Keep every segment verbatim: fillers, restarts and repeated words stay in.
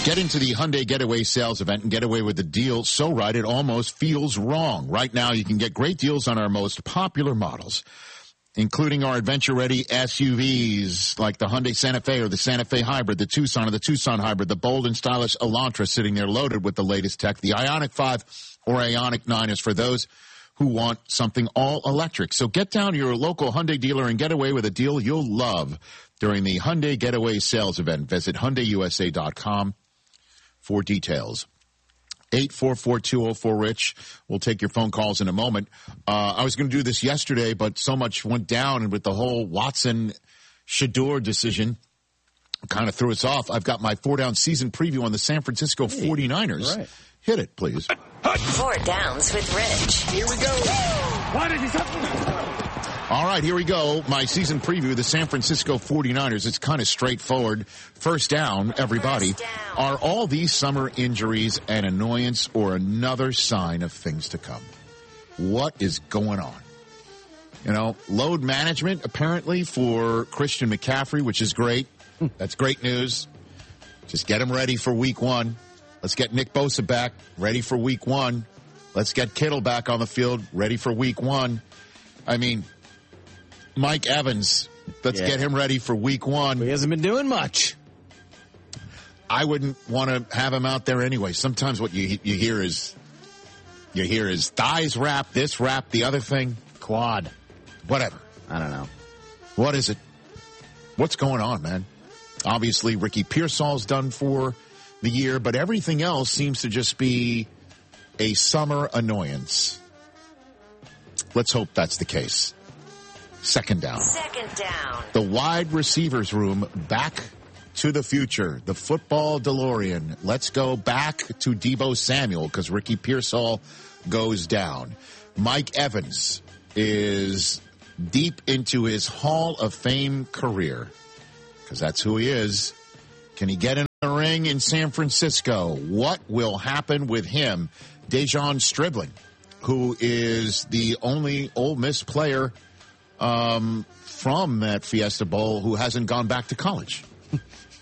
Get into the Hyundai Getaway sales event and get away with a deal so right it almost feels wrong. Right now, you can get great deals on our most popular models, including our adventure-ready S U Vs like the Hyundai Santa Fe or the Santa Fe Hybrid, the Tucson or the Tucson Hybrid, the bold and stylish Elantra sitting there loaded with the latest tech. The Ioniq five or Ioniq nine is for those who want something all-electric. So get down to your local Hyundai dealer and get away with a deal you'll love during the Hyundai Getaway sales event. Visit Hyundai U S A dot com for details. eight four four, two oh four, RICH. We'll take your phone calls in a moment. Uh, I was going to do this yesterday, but so much went down with the whole Watson-Shedeur decision. Kind of threw us off. I've got my four-down season preview on the San Francisco hey, forty-niners. Right. Hit it, please. Four Downs with Rich. Here we go. Why did he stop? All right, here we go. My season preview of the San Francisco forty-niners. It's kind of straightforward. First down, everybody. First down. Are all these summer injuries an annoyance or another sign of things to come? What is going on? You know, load management apparently for Christian McCaffrey, which is great. That's great news. Just get him ready for week one. Let's get Nick Bosa back, ready for week one. Let's get Kittle back on the field, ready for week one. I mean, Mike Evans, let's yeah. get him ready for week one. He hasn't been doing much. I wouldn't want to have him out there anyway. Sometimes what you you hear is, you hear is thighs wrap, this wrap, the other thing. Quad. Whatever. I don't know. What is it? What's going on, man? Obviously, Ricky Pearsall's done for the year, but everything else seems to just be a summer annoyance. Let's hope that's the case. Second down. Second down. The wide receivers room back to the future. The football DeLorean. Let's go back to Deebo Samuel because Ricky Pearsall goes down. Mike Evans is deep into his Hall of Fame career because that's who he is. Can he get in a ring in San Francisco? What will happen with him? Dejon Stribling, who is the only Ole Miss player um, from that Fiesta Bowl who hasn't gone back to college. I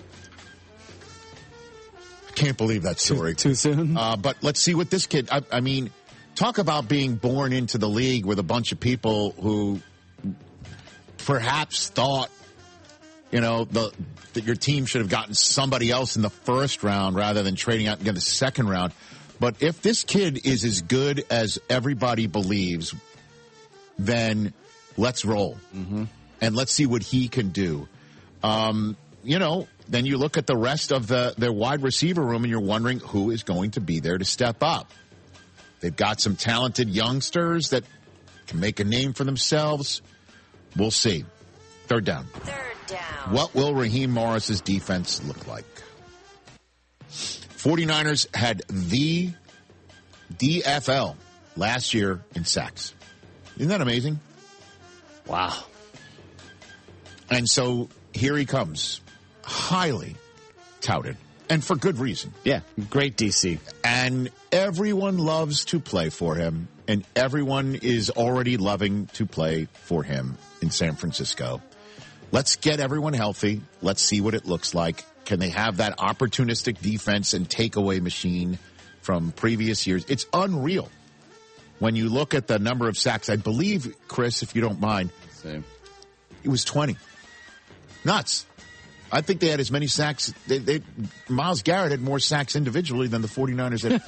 can't believe that story. Too, too soon? Uh, but let's see what this kid, I, I mean, talk about being born into the league with a bunch of people who perhaps thought, you know, the, that your team should have gotten somebody else in the first round rather than trading out and get the second round. But if this kid is as good as everybody believes, then let's roll. Mm-hmm. And let's see what he can do. Um, you know, then you look at the rest of the their wide receiver room and you're wondering who is going to be there to step up. They've got some talented youngsters that can make a name for themselves. We'll see. Third down. Third down. What will Raheem Morris's defense look like? forty-niners had the D F L last year in sacks. Isn't that amazing? Wow. And so here he comes, highly touted, and for good reason. Yeah, great D C. And everyone loves to play for him, and everyone is already loving to play for him in San Francisco. Let's get everyone healthy. Let's see what it looks like. Can they have that opportunistic defense and takeaway machine from previous years? It's unreal. When you look at the number of sacks, I believe, Chris, if you don't mind, Same. It was twenty. Nuts. I think they had as many sacks. They, they, Myles Garrett had more sacks individually than the forty-niners had.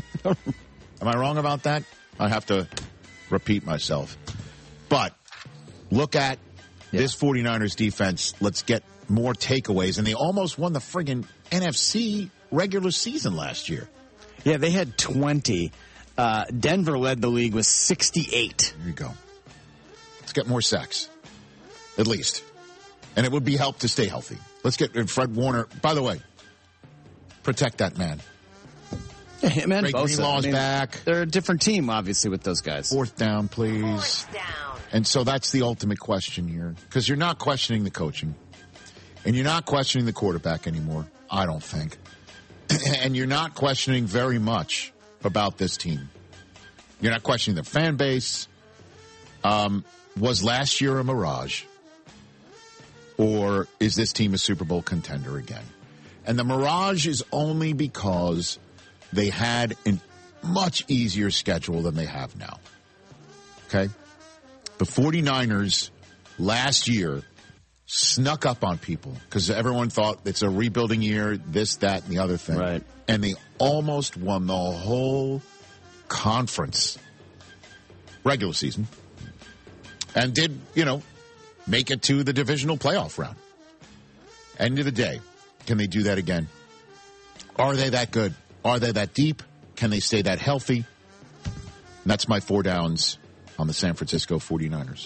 Am I wrong about that? I have to repeat myself. But look at yeah. this forty-niners defense. Let's get more takeaways. And they almost won the friggin' N F C regular season last year. Yeah, they had twenty. Uh, Denver led the league with sixty-eight. There you go. Let's get more sacks. At least. And it would be help to stay healthy. Let's get Fred Warner. By the way, protect that man. Yeah, him and Bosa. Greenlaw's I mean, back. They're a different team, obviously, with those guys. Fourth down, please. Fourth down. And so that's the ultimate question here. Because you're not questioning the coaching. And you're not questioning the quarterback anymore, I don't think. And you're not questioning very much about this team. You're not questioning the fan base. Um, was last year a mirage? Or is this team a Super Bowl contender again? And the mirage is only because they had a much easier schedule than they have now. Okay? The 49ers last year snuck up on people because everyone thought it's a rebuilding year, this, that, and the other thing. Right. And they almost won the whole conference regular season and did, you know, make it to the divisional playoff round. End of the day, can they do that again? Are they that good? Are they that deep? Can they stay that healthy? And that's my four downs on the San Francisco 49ers.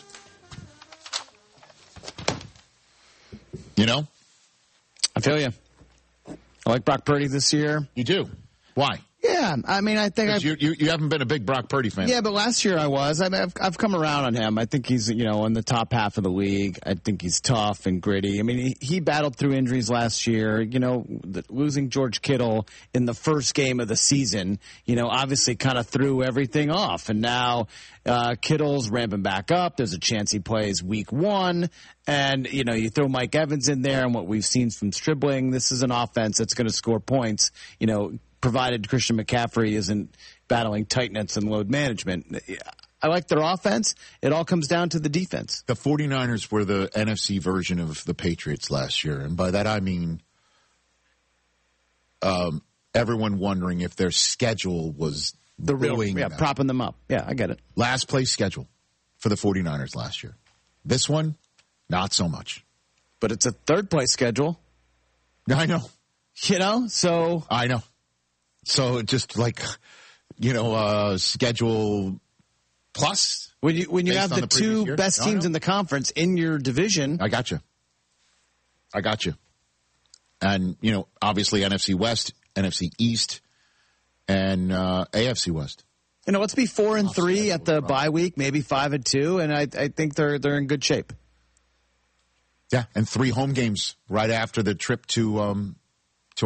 You know? I feel you. I like Brock Purdy this year. You do? Why? Yeah, I mean, I think I. You, you you haven't been a big Brock Purdy fan. Yeah, but last year I was. I mean, I've I've come around on him. I think he's you know in the top half of the league. I think he's tough and gritty. I mean, he, he battled through injuries last year. You know, the, losing George Kittle in the first game of the season. You know, obviously kind of threw everything off, and now uh, Kittle's ramping back up. There's a chance he plays week one. And, you know, you throw Mike Evans in there and what we've seen from Stribling, this is an offense that's going to score points, you know, provided Christian McCaffrey isn't battling tight nets and load management. I like their offense. It all comes down to the defense. The 49ers were the N F C version of the Patriots last year. And by that I mean um, everyone wondering if their schedule was the real, yeah, them. propping them up. Yeah, I get it. Last place schedule for the 49ers last year. This one, not so much. But it's a third place schedule. I know. You know, so. I know. So just like, you know, uh, schedule plus. When you when you have the, the two year. best no, teams in the conference in your division. I got you. I got you. And, you know, obviously N F C West, N F C East, and uh, A F C West. You know, let's be four and three at the bye week, maybe five and two, and I, I think they're they're in good shape. Yeah, and three home games right after the trip to um,